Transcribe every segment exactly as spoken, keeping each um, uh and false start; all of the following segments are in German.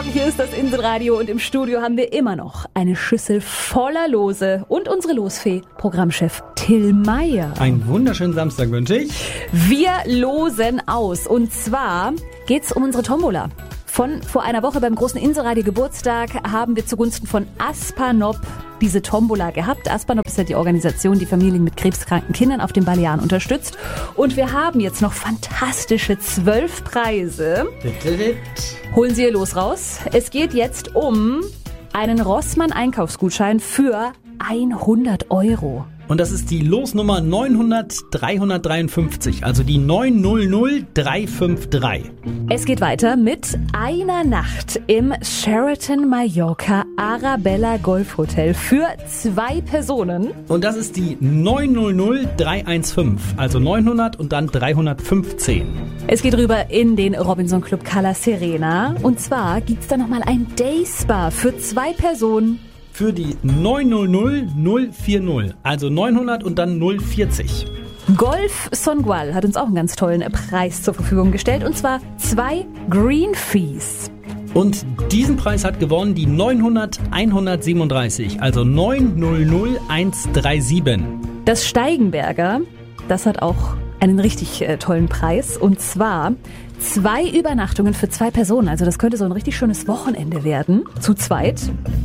Hier ist das Inselradio und im Studio haben wir immer noch eine Schüssel voller Lose und unsere Losfee, Programmchef Till Meyer. Einen wunderschönen Samstag wünsche ich. Wir losen aus und zwar geht's um unsere Tombola. Von vor einer Woche beim großen Inselradio Geburtstag haben wir zugunsten von Aspanop diese Tombola gehabt. Aspanop ist ja die Organisation, die Familien mit krebskranken Kindern auf den Balearen unterstützt. Und wir haben jetzt noch fantastische zwölf Preise. Holen Sie Ihr Los raus. Es geht jetzt um einen Rossmann-Einkaufsgutschein für hundert Euro. Und das ist die Losnummer neunhundert dreihundertdreiundfünfzig, also die neun null null drei fünf drei. Es geht weiter mit einer Nacht im Sheraton Mallorca Arabella Golf Hotel für zwei Personen. Und das ist die neun null null drei eins fünf, also neunhundert und dann dreihundertfünfzehn. Es geht rüber in den Robinson Club Cala Serena. Und zwar gibt's da nochmal ein Day Spa für zwei Personen. Für die neun null null null vier null, also neunhundert und dann null vierzig. Golf Songual hat uns auch einen ganz tollen Preis zur Verfügung gestellt, und zwar zwei Green Fees. Und diesen Preis hat gewonnen die neunhundert hundertsiebenunddreißig, also neun null null eins drei sieben. Das Steigenberger, das hat auch einen richtig äh, tollen Preis, und zwar zwei Übernachtungen für zwei Personen. Also das könnte so ein richtig schönes Wochenende werden, zu zweit.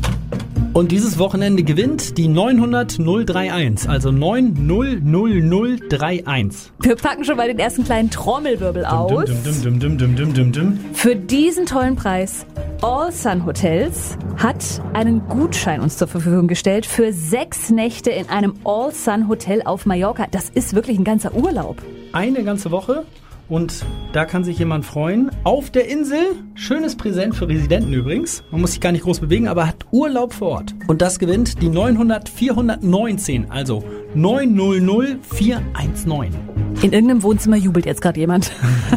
Und dieses Wochenende gewinnt die neunhundert null einunddreißig, also neun null null null einunddreißig. Wir packen schon mal den ersten kleinen Trommelwirbel aus. Dum, dum, dum, dum, dum, dum, dum. Für diesen tollen Preis, All Sun Hotels hat einen Gutschein uns zur Verfügung gestellt für sechs Nächte in einem All Sun Hotel auf Mallorca. Das ist wirklich ein ganzer Urlaub. Eine ganze Woche. Und da kann sich jemand freuen. Auf der Insel, schönes Präsent für Residenten übrigens. Man muss sich gar nicht groß bewegen, aber hat Urlaub vor Ort. Und das gewinnt die neunhundert vierhundertneunzehn, also neun null null vier eins neun. In irgendeinem Wohnzimmer jubelt jetzt gerade jemand.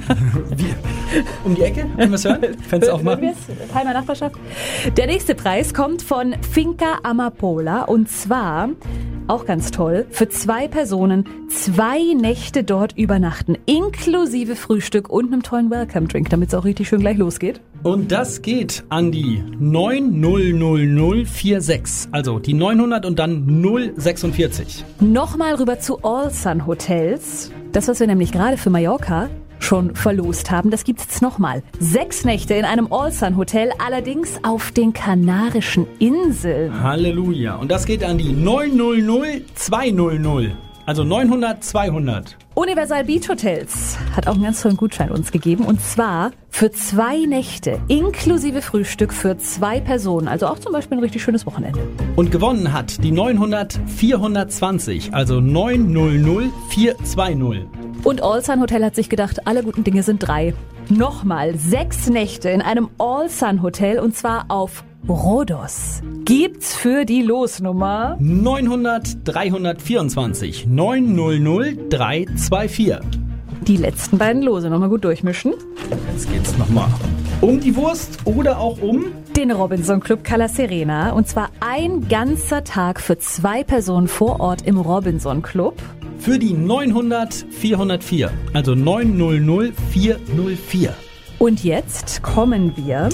Wie? Um die Ecke? Können wir es hören? Fenster aufmachen? Palmer Nachbarschaft. Der nächste Preis kommt von Finca Amapola, und zwar, auch ganz toll, für zwei Personen zwei Nächte dort übernachten, inklusive Frühstück und einem tollen Welcome-Drink, damit es auch richtig schön gleich losgeht. Und das geht an die neun null null null vier sechs, also die neunhundert und dann null sechsundvierzig. Nochmal rüber zu All Sun Hotels. Das, was wir nämlich gerade für Mallorca schon verlost haben, das gibt's jetzt nochmal. Sechs Nächte in einem All Sun Hotel, allerdings auf den Kanarischen Inseln. Halleluja. Und das geht an die neun null null zwei null null. Also neunhundert zweihundert. Universal Beach Hotels hat auch einen ganz tollen Gutschein uns gegeben, und zwar für zwei Nächte inklusive Frühstück für zwei Personen. Also auch zum Beispiel ein richtig schönes Wochenende. Und gewonnen hat die neunhundert vierhundertzwanzig, also neun null null vier zwei null. Und All Sun Hotel hat sich gedacht, alle guten Dinge sind drei. Nochmal sechs Nächte in einem All Sun Hotel, und zwar auf Rhodos. Gibt's für die Losnummer neunhundert dreihundertvierundzwanzig, neun null null drei zwei vier. Die letzten beiden Lose nochmal gut durchmischen. Jetzt geht's nochmal um die Wurst oder auch um den Robinson Club Cala Serena, und zwar ein ganzer Tag für zwei Personen vor Ort im Robinson Club. Für die neunhundert vierhundertvier, also neun null null vier null vier. Und jetzt kommen wir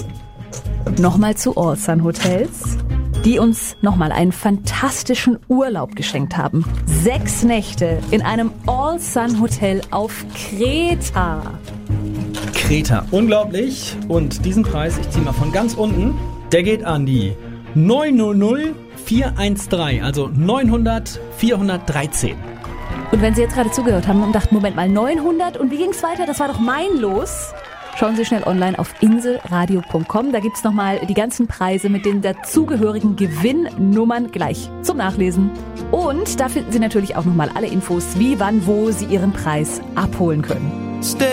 nochmal zu All Sun Hotels, die uns nochmal einen fantastischen Urlaub geschenkt haben. Sechs Nächte in einem All Sun Hotel auf Kreta. Kreta, unglaublich. Und diesen Preis, ich ziehe mal von ganz unten, der geht an die neun null null vier eins drei, also neunhundert vierhundertdreizehn. Und wenn Sie jetzt gerade zugehört haben und dachten, Moment mal, neunhundert und wie ging's weiter? Das war doch mein Los. Schauen Sie schnell online auf inselradio punkt com. Da gibt's nochmal die ganzen Preise mit den dazugehörigen Gewinnnummern gleich zum Nachlesen. Und da finden Sie natürlich auch nochmal alle Infos, wie, wann, wo Sie Ihren Preis abholen können.